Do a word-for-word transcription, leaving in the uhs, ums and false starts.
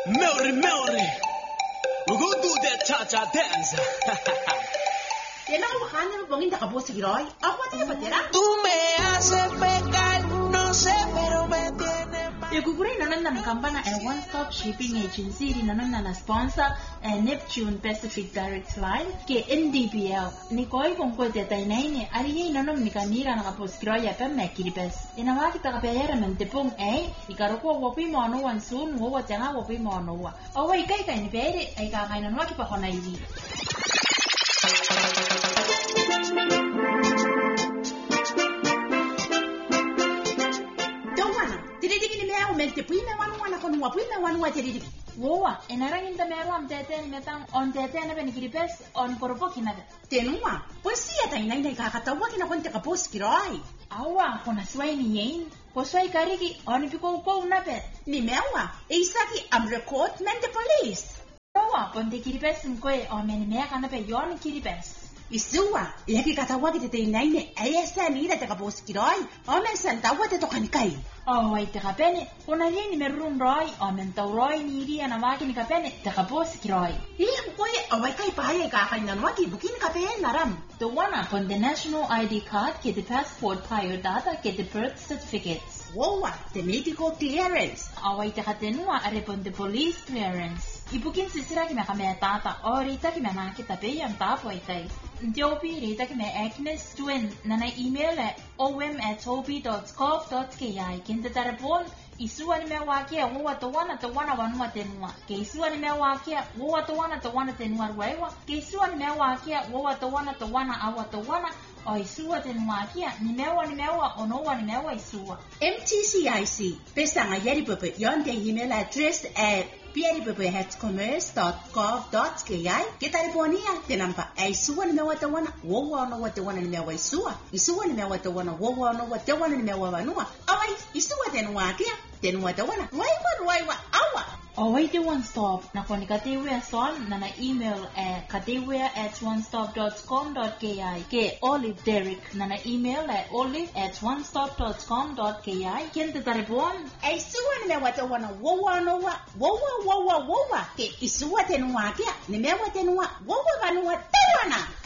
Melody, melody. We're gonna do that cha-cha dance. Tienes que bajar en el bongín de Capo Sigiroy. Aguanta la patera. Tú me haces pecar, no sé, pero me tienes mal. Yung kukurin na ng kampana ay one-stop shipping agency rin na na sponsor eh, Neptune Pacific Direct Line ke N D P L. Ni koi kung ko te tay nay ni ari na nom ni kanira na kapos kroya pa me kiripes. Inawa kita ka payara men tepong ay ikaro ko wopi mo ano wan sun wo wa tanga wopi mo ano wa. Away kay kay ni pere ay ka kay na wa ki pa ko na idi. Mente puime wanu wana kono wa puime wanu wa tedi. Woa, enarang inta meru am teten metang on teten na benikiripes on koropo kinaga. Tenua, pues si ata ina ina kakatawa kina konte kapos kiroi. Awa, kona swai ni yen. Ko swai kariki on piko ko unape. Ni mewa, e isaki am record men the police. Woa, ponte kiripes mkoe on meni mea kana pe yon kiripes. Isua, yaki katawa kite te ina ina ayesa ni ida te kapos kiroi. Ome santawa te tokani kai. Oh, wait, te kapene. Kona rin ni merun roi, o mentau roi ni iri ana waki ni kapene, te kapos ki roi. Iya koe awai kai pahaya ka kai nan waki bukin kapene naram. The one up on the national I D card, get the passport prior data, get the birth certificates. Woa, the medical clearance. Oh, wait, te katenua arepon the police clearance. Ibukin sisira ki me kame tata, o rita ki me naki tape yang tapo itai. Ndiopi rita ki me Agnes Twin, nana email at om at toby dot gov dot ki. Kinta tarapon, isua ni me wakia, woa tawana tawana wanua tenua. Ke isua ni me wakia, woa tawana tawana tenua ruewa. Ke isua ni me wakia, woa tawana tawana awa tawana. O isua tenua kia, ni mewa ni mewa, o noa ni mewa isua. M T C I C, pesanga yeri pepe, yonde email address at pierrepepe at commerce dot gov dot ki. Kitaliponia, tenampa, e isua ni mewa tawana, woa no wa tawana ni mewa isua. Isua ni mewa tawana, woa no wa tawana ni mewa wanua. Awai, isua tenua kia, tenua tawana, waiwa waiwa awa. O wait the one stop, na koni katewea son, na na email at katewea at one stop dot com dot ki. Ke Olive Derrick, na na email at olive at one stop dot com dot ki. Kente taripon? E isua ni mewa tawana, woa no wa, woa woa woa. Ke isua tenua kia, ni mewa tenua, woa wanua tawana.